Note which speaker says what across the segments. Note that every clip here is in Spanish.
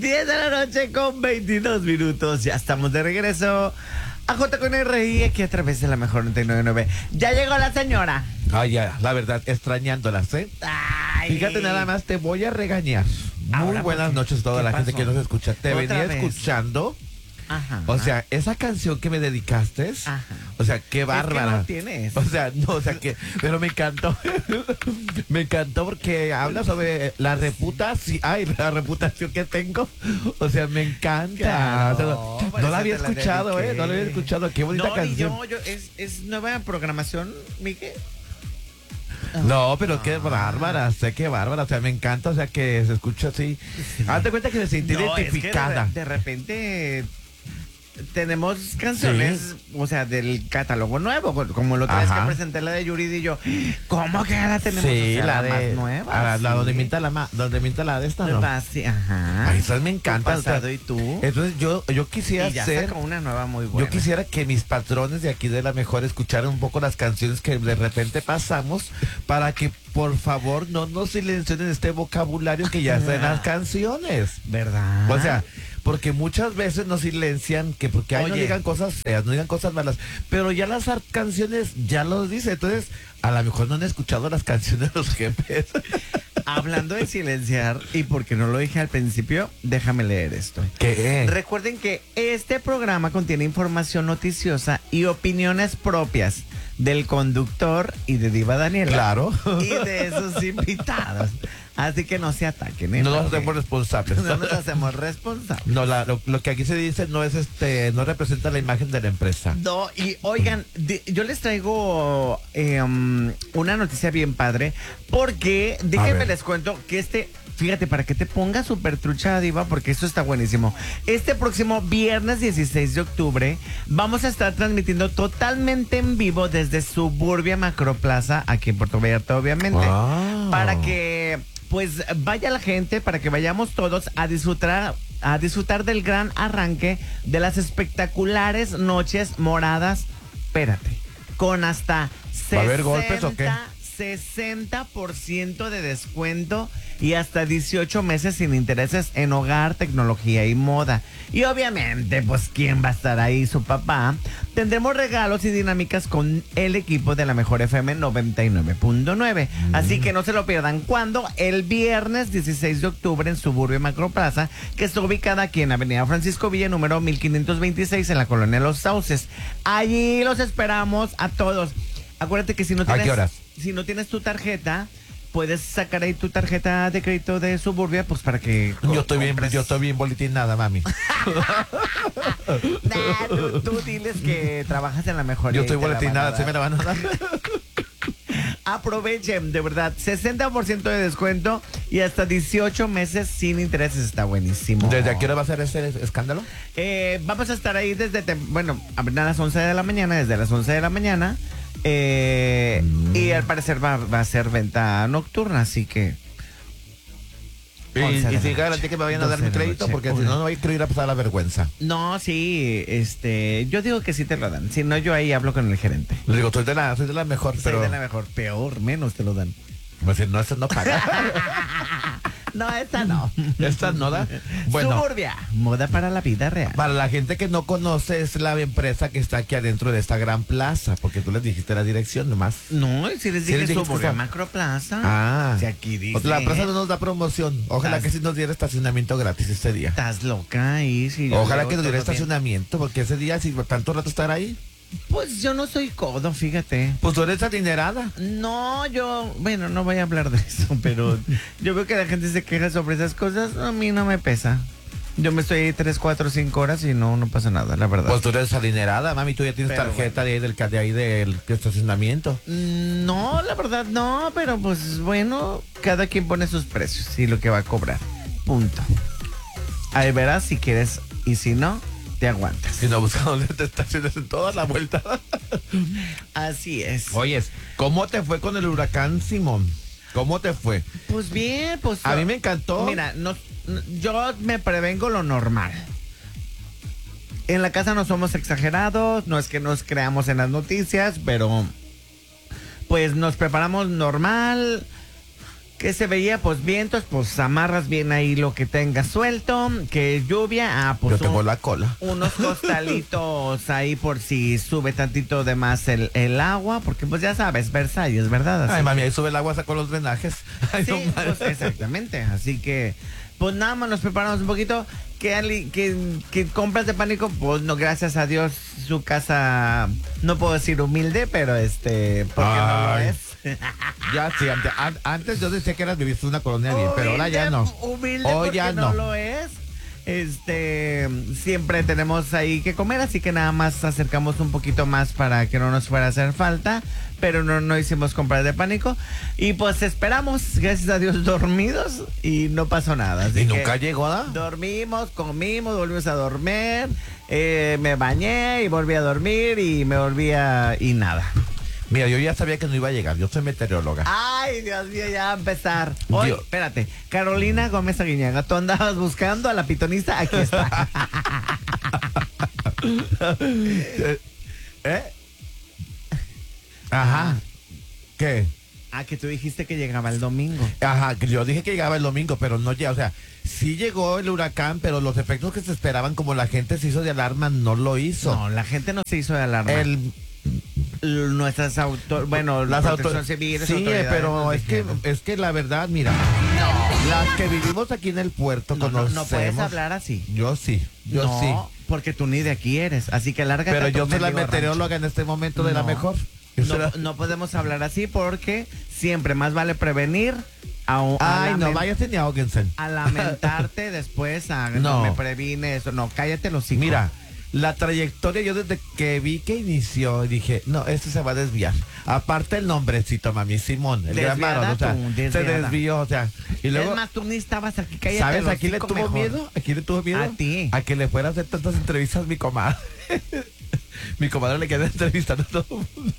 Speaker 1: 10 de la noche con 22 minutos. Ya estamos de regreso a J con RI aquí a través de la mejor 999. Ya llegó la señora.
Speaker 2: Ay, ya, la verdad, extrañándolas, ¿eh?
Speaker 1: Ay.
Speaker 2: Fíjate, nada más te voy a regañar. Muy
Speaker 1: Ahora,
Speaker 2: buenas
Speaker 1: ¿por qué?
Speaker 2: noches a toda
Speaker 1: ¿Qué
Speaker 2: la gente
Speaker 1: pasó?
Speaker 2: que nos escucha. Te
Speaker 1: ¿Otra
Speaker 2: venía
Speaker 1: vez?
Speaker 2: escuchando.
Speaker 1: Ajá.
Speaker 2: O sea, esa canción que me dedicaste,
Speaker 1: Ajá.
Speaker 2: o sea, qué bárbara.
Speaker 1: Es que no tienes.
Speaker 2: O sea, no, o sea que, pero me encantó. Me encantó porque habla sobre la reputación, la reputación que tengo. O sea, me encanta.
Speaker 1: Claro,
Speaker 2: O sea,
Speaker 1: por
Speaker 2: no
Speaker 1: eso
Speaker 2: la había
Speaker 1: te la
Speaker 2: escuchado,
Speaker 1: dediqué.
Speaker 2: no la había escuchado. Qué bonita
Speaker 1: No,
Speaker 2: canción.
Speaker 1: y yo es nueva programación, Miguel.
Speaker 2: No, pero qué bárbara, qué bárbara, o sea, me encanta, o sea, que se escucha así. Hazte cuenta que me sentí
Speaker 1: No, es que
Speaker 2: identificada.
Speaker 1: de repente tenemos canciones, o sea, del catálogo nuevo, como la otra vez que
Speaker 2: Ajá.
Speaker 1: presenté la de Yuri y yo. ¿Cómo que ya la tenemos?
Speaker 2: Sí,
Speaker 1: O sea,
Speaker 2: la
Speaker 1: más
Speaker 2: de
Speaker 1: nueva.
Speaker 2: la
Speaker 1: sí.
Speaker 2: donde mienta la de esta, ¿no?
Speaker 1: Sí, ajá.
Speaker 2: Ay, esas me encantan.
Speaker 1: Tu pasado y tú.
Speaker 2: Entonces yo quisiera
Speaker 1: Y ya
Speaker 2: ser,
Speaker 1: sacó una nueva muy buena.
Speaker 2: yo quisiera que mis patrones de aquí de la mejor escucharan un poco las canciones que de repente pasamos para que por favor no nos silencien este vocabulario que ya está en las canciones.
Speaker 1: ¿Verdad?
Speaker 2: O sea, porque muchas veces nos silencian que porque ahí no
Speaker 1: Oye.
Speaker 2: digan cosas feas, no digan cosas malas, pero ya las canciones ya los dice, entonces a lo mejor no han escuchado las canciones de los jefes.
Speaker 1: Hablando de silenciar, y porque no lo dije al principio, déjame leer esto.
Speaker 2: ¿Qué?
Speaker 1: Recuerden que este programa contiene información noticiosa y opiniones propias del conductor y de Diva Daniela.
Speaker 2: Claro.
Speaker 1: Y de sus invitados. Así que no se ataquen, ¿eh?
Speaker 2: No nos
Speaker 1: Porque
Speaker 2: hacemos responsables.
Speaker 1: no nos hacemos responsables.
Speaker 2: No, lo que aquí se dice no es no representa la imagen de la empresa.
Speaker 1: No, y oigan, yo les traigo una noticia bien padre, porque déjenme
Speaker 2: ver.
Speaker 1: les cuento que fíjate, para que te pongas súper trucha, Diva, porque esto está buenísimo. Este próximo viernes 16 de octubre vamos a estar transmitiendo totalmente en vivo desde Suburbia Macroplaza, aquí en Puerto Vallarta, obviamente.
Speaker 2: Wow.
Speaker 1: Para que pues vaya la gente, para que vayamos todos a disfrutar del gran arranque de las espectaculares noches moradas. Espérate, con hasta
Speaker 2: ¿Va a haber golpes o qué?
Speaker 1: 60% de descuento y hasta 18 meses sin intereses en hogar, tecnología y moda. Y obviamente, pues, ¿quién va a estar ahí? Su papá. Tendremos regalos y dinámicas con el equipo de la Mejor FM 99.9. Así que no se lo pierdan. ¿Cuándo? El viernes 16 de octubre en Suburbia Macroplaza, que está ubicada aquí en Avenida Francisco Villa, número 1526, en la colonia Los Sauces. Allí los esperamos a todos. Acuérdate que si no
Speaker 2: ¿A qué
Speaker 1: tienes,
Speaker 2: horas?
Speaker 1: si no tienes tu tarjeta, puedes sacar ahí tu tarjeta de crédito de Suburbia, pues para que
Speaker 2: Yo estoy
Speaker 1: compres.
Speaker 2: bien boletinada, mami.
Speaker 1: Nah, tú diles que trabajas en la mejor.
Speaker 2: Yo
Speaker 1: y
Speaker 2: estoy
Speaker 1: te la van a
Speaker 2: boletinada,
Speaker 1: dar.
Speaker 2: ¿sí me la van a dar?
Speaker 1: Aprovechen, de verdad, 60% de descuento y hasta 18 meses sin intereses. Está buenísimo.
Speaker 2: ¿Desde a qué hora va a ser ese escándalo?
Speaker 1: Vamos a estar ahí bueno, a las 11 de la mañana, desde las 11 de la mañana. Y al parecer va a ser venta nocturna, así que...
Speaker 2: Y
Speaker 1: 11 de la
Speaker 2: si
Speaker 1: noche,
Speaker 2: garantía que me vayan a dar
Speaker 1: 12
Speaker 2: mi
Speaker 1: de la
Speaker 2: crédito,
Speaker 1: noche,
Speaker 2: porque si
Speaker 1: una.
Speaker 2: no, no voy a ir a pasar la vergüenza.
Speaker 1: No, sí, yo digo que sí te lo dan. Si no, yo ahí hablo con el gerente.
Speaker 2: Le digo, soy de la mejor,
Speaker 1: Soy
Speaker 2: pero...
Speaker 1: de la mejor, peor, menos te lo dan.
Speaker 2: Pues si no, eso no paga.
Speaker 1: No, esta no.
Speaker 2: Esta no da. Bueno,
Speaker 1: Suburbia, moda para la vida real.
Speaker 2: para la gente que no conoce, es la empresa que está aquí adentro de esta gran plaza, porque tú les dijiste la dirección nomás.
Speaker 1: No, si les
Speaker 2: Sí
Speaker 1: dije
Speaker 2: les dijiste
Speaker 1: Suburbia
Speaker 2: esa.
Speaker 1: Macroplaza.
Speaker 2: Ah.
Speaker 1: Si aquí dice.
Speaker 2: O sea, la plaza no nos da promoción. Ojalá
Speaker 1: Estás-
Speaker 2: que sí nos diera estacionamiento gratis ese día.
Speaker 1: Estás loca ahí. Si yo
Speaker 2: Ojalá
Speaker 1: veo
Speaker 2: que nos diera
Speaker 1: todo bien.
Speaker 2: estacionamiento, porque ese día, si tanto rato estar ahí,
Speaker 1: Pues yo no soy codo, fíjate.
Speaker 2: pues tú eres adinerada.
Speaker 1: No, bueno, no voy a hablar de eso, pero yo veo que la gente se queja sobre esas cosas. A mí no me pesa. Yo me estoy ahí 3, 4, 5 horas y no pasa nada, la verdad.
Speaker 2: Pues tú eres adinerada, mami, tú ya tienes
Speaker 1: Pero
Speaker 2: tarjeta de ahí del estacionamiento.
Speaker 1: No, la verdad no, pero pues bueno, cada quien pone sus precios y lo que va a cobrar. Punto. Ahí verás si quieres y si no, te aguantas.
Speaker 2: Si no buscas dónde te estaciones en toda la vuelta.
Speaker 1: Así es.
Speaker 2: Oyes, ¿cómo te fue con el huracán Simón? ¿Cómo te fue?
Speaker 1: Pues bien, pues...
Speaker 2: A mí me encantó.
Speaker 1: Mira, yo me prevengo lo normal. En la casa no somos exagerados, no es que nos creamos en las noticias, pero pues nos preparamos normal. que se veía, pues vientos, pues amarras bien ahí lo que tengas suelto, que lluvia, pues
Speaker 2: Yo tengo la cola.
Speaker 1: unos costalitos ahí por si sube tantito de más el agua, porque pues ya sabes, Versalles, ¿verdad? Así
Speaker 2: Ay, mami, ahí sube el agua, sacó los drenajes. Ay,
Speaker 1: sí,
Speaker 2: no,
Speaker 1: pues, exactamente, así que pues nada más nos preparamos un poquito. Que compras de pánico, pues no, gracias a Dios, su casa, no puedo decir humilde, pero porque no lo
Speaker 2: Ay.
Speaker 1: es.
Speaker 2: Ya sí, antes yo decía que viviste en una colonia bien, pero ahora ya no.
Speaker 1: Humilde
Speaker 2: Hoy
Speaker 1: porque
Speaker 2: ya
Speaker 1: no
Speaker 2: no.
Speaker 1: lo es. Siempre tenemos ahí que comer, así que nada más acercamos un poquito más para que no nos fuera a hacer falta, pero no hicimos compras de pánico y pues esperamos, gracias a Dios, dormidos y no pasó nada. Así
Speaker 2: ¿Y
Speaker 1: que
Speaker 2: nunca llegó, ¿da?
Speaker 1: dormimos, comimos, volvimos a dormir, me bañé y volví a dormir y me volví a... y nada.
Speaker 2: Mira, yo ya sabía que no iba a llegar. Yo soy meteoróloga.
Speaker 1: Ay, Dios mío, ya va a empezar. Oye,
Speaker 2: Dios.
Speaker 1: espérate. Carolina Gómez Aguiñaga, tú andabas buscando a la pitonista, aquí está.
Speaker 2: ¿Eh? Ajá. ¿Qué?
Speaker 1: Que tú dijiste que llegaba el domingo.
Speaker 2: Ajá, que yo dije que llegaba el domingo, pero no llega. O sea, sí llegó el huracán, pero los efectos que se esperaban, como la gente se hizo de alarma, no lo hizo.
Speaker 1: No, la gente no se hizo de alarma. Nuestras las autoridades civiles.
Speaker 2: Sí,
Speaker 1: autoridades
Speaker 2: pero
Speaker 1: nos
Speaker 2: es
Speaker 1: dijeron.
Speaker 2: que la verdad, mira, las que vivimos aquí en el puerto
Speaker 1: No
Speaker 2: conocemos.
Speaker 1: puedes hablar así.
Speaker 2: Yo sí,
Speaker 1: No,
Speaker 2: sí.
Speaker 1: porque tú ni de aquí eres, así que lárgate.
Speaker 2: Pero
Speaker 1: a tu
Speaker 2: yo soy la
Speaker 1: mendigo
Speaker 2: meteoróloga en este momento de la
Speaker 1: No.
Speaker 2: mejor. Yo soy la-
Speaker 1: No podemos hablar así porque siempre más vale prevenir
Speaker 2: Ay, no, váyase ni ahóguense.
Speaker 1: a lamentarte después, no
Speaker 2: No.
Speaker 1: me previne eso, no, cállate los hijos.
Speaker 2: Mira, la trayectoria, yo desde que vi que inició, dije, no, esto se va a desviar. Aparte el nombrecito, mami, Simón, el gran
Speaker 1: Desviada
Speaker 2: varón, o sea,
Speaker 1: tú,
Speaker 2: se
Speaker 1: desviada.
Speaker 2: desvió, o sea, y luego,
Speaker 1: es más, tú ni estabas aquí, cállate
Speaker 2: ¿sabes
Speaker 1: los
Speaker 2: a quién le
Speaker 1: hocico
Speaker 2: tuvo
Speaker 1: mejor.
Speaker 2: miedo? ¿A quién le tuvo miedo?
Speaker 1: A ti.
Speaker 2: A que le fuera a hacer tantas entrevistas mi comadre. Mi comadre le queda entrevistando a todo el mundo.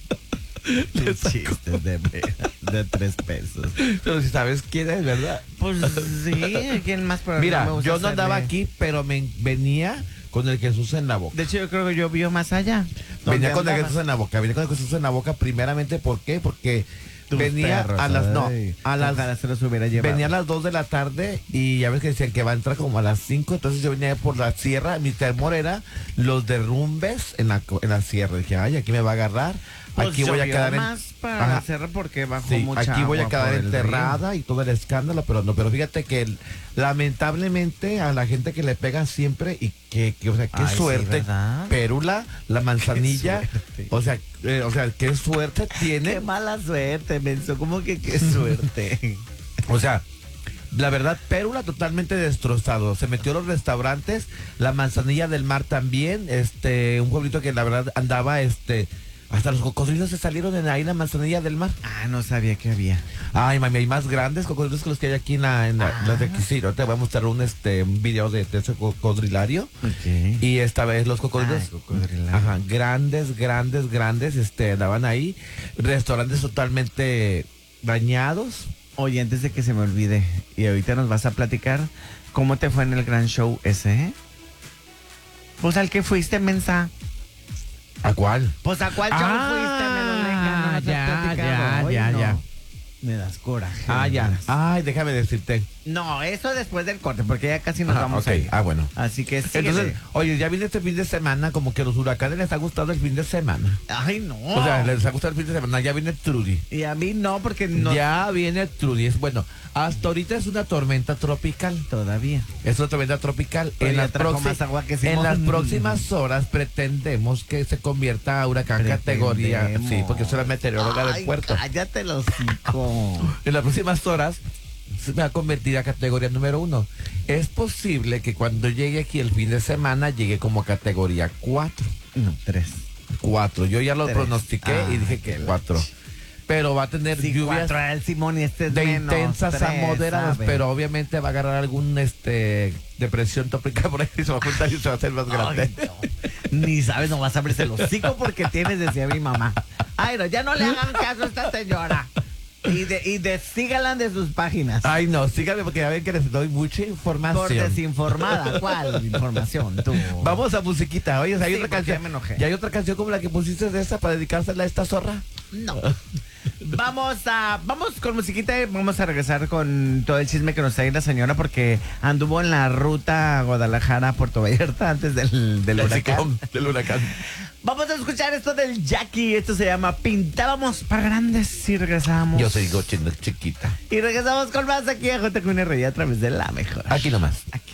Speaker 1: Tus chistes de 3 pesos.
Speaker 2: Pero si sabes quién es, ¿verdad?
Speaker 1: Pues sí, ¿quién más? Pero
Speaker 2: Mira,
Speaker 1: no me gusta
Speaker 2: yo no andaba
Speaker 1: hacerle-
Speaker 2: aquí, pero me venía con el Jesús en la boca.
Speaker 1: De hecho, yo creo que yo vi más allá.
Speaker 2: Venía
Speaker 1: ¿Dónde
Speaker 2: con el
Speaker 1: andabas?
Speaker 2: Jesús en la boca, venía con el Jesús en la boca primeramente, ¿por qué? Porque
Speaker 1: Tus
Speaker 2: venía
Speaker 1: perros,
Speaker 2: a las, no,
Speaker 1: ay,
Speaker 2: a las,
Speaker 1: ojalá se los hubiera llevado.
Speaker 2: venía a las 2 de la tarde y ya ves que decían que va a entrar como a las 5, entonces yo venía por la sierra, mi temor era los derrumbes en la sierra, dije, ay, aquí me va a agarrar,
Speaker 1: Pues
Speaker 2: aquí voy a
Speaker 1: llovió
Speaker 2: quedar
Speaker 1: más para
Speaker 2: Ajá.
Speaker 1: la sierra porque bajó
Speaker 2: Sí,
Speaker 1: mucha
Speaker 2: aquí voy a
Speaker 1: agua
Speaker 2: quedar
Speaker 1: por el
Speaker 2: enterrada y todo el escándalo, pero no, pero fíjate que lamentablemente a la gente que le pega siempre y o sea, qué
Speaker 1: Ay, sí,
Speaker 2: suerte,
Speaker 1: ¿verdad?
Speaker 2: Pérula, la manzanilla,
Speaker 1: Qué
Speaker 2: o sea, qué suerte
Speaker 1: río.
Speaker 2: tiene,
Speaker 1: Qué mala suerte, menso. ¿Cómo que qué suerte?
Speaker 2: o sea, la verdad, Pérula totalmente destrozado, se metió a los restaurantes, la manzanilla del mar también, un pueblito que la verdad andaba, hasta los cocodrilos se salieron en ahí en la manzanilla del mar.
Speaker 1: No sabía que había.
Speaker 2: Ay, mami, hay más grandes cocodrilos que los que hay aquí en las de aquí. Sí, ahorita voy a mostrar un video de ese cocodrilario.
Speaker 1: Ok.
Speaker 2: Y esta vez los cocodrilos,
Speaker 1: Ay, cocodrilario.
Speaker 2: ajá, grandes, andaban ahí. Restaurantes totalmente dañados.
Speaker 1: Oye, antes de que se me olvide, y ahorita nos vas a platicar cómo te fue en el gran show ese, ¿eh? Pues al que fuiste, mensa.
Speaker 2: ¿A cuál?
Speaker 1: Pues a cuál show fuiste, me lo venga, no nos has platicado. Oye, no. Me das coraje. de veras.
Speaker 2: Ay, déjame decirte.
Speaker 1: No, eso después del corte, porque ya casi nos
Speaker 2: Ajá,
Speaker 1: vamos
Speaker 2: ok.
Speaker 1: a ir.
Speaker 2: Bueno.
Speaker 1: Así que síguele.
Speaker 2: Entonces, oye, ya viene este fin de semana, como que a los huracanes les ha gustado el fin de semana.
Speaker 1: Ay, no.
Speaker 2: O sea, les ha gustado el fin de semana. Ya viene Trudy.
Speaker 1: Y a mí no, porque no.
Speaker 2: Ya viene Trudy. Bueno, hasta ahorita es una tormenta tropical.
Speaker 1: Todavía.
Speaker 2: Es una tormenta tropical.
Speaker 1: Pero ya trajo más agua que Simón.
Speaker 2: en las próximas horas pretendemos que se convierta a huracán categoría.
Speaker 1: Pretendemos.
Speaker 2: Sí, porque soy la meteoróloga del puerto.
Speaker 1: Cállate los hocico.
Speaker 2: En las próximas horas se va a convertir a categoría número 1. Es posible que cuando llegue aquí el fin de semana llegue como categoría 4.
Speaker 1: No, 3.
Speaker 2: 4. Yo ya lo
Speaker 1: 3.
Speaker 2: pronostiqué y dije que 4. Pero va a tener
Speaker 1: Sí,
Speaker 2: lluvias
Speaker 1: 4 era el Simón y este es
Speaker 2: de
Speaker 1: menos,
Speaker 2: intensas a
Speaker 1: 3,
Speaker 2: moderadas,
Speaker 1: ¿sabe?
Speaker 2: pero obviamente va a agarrar algún depresión tópica por ahí y se va a juntar y se va a hacer más grande.
Speaker 1: Ay, no. Ni sabes, no vas a abrirse el hocico porque tienes, decía mi mamá. Ay, no, ya no le hagan caso a esta señora. Y sígalan de sus páginas.
Speaker 2: Ay, no, síganme porque ya ven que les doy mucha información.
Speaker 1: Por desinformada. ¿Cuál información? Tú.
Speaker 2: Vamos a musiquita. Oye, hay
Speaker 1: Sí,
Speaker 2: otra
Speaker 1: porque
Speaker 2: canción.
Speaker 1: ya me enojé.
Speaker 2: ¿Y hay otra canción como la que pusiste de esta para dedicársela a esta zorra?
Speaker 1: No. Vamos con musiquita y vamos a regresar con todo el chisme que nos trae la señora porque anduvo en la ruta Guadalajara a Puerto Vallarta antes del huracán.
Speaker 2: Del huracán.
Speaker 1: Vamos a escuchar esto del Jackie. Esto se llama Pintábamos para Grandes y regresamos.
Speaker 2: Yo soy Gochino chiquita.
Speaker 1: Y regresamos con más aquí a JQNR a través de La Mejor.
Speaker 2: Aquí nomás.
Speaker 1: Aquí.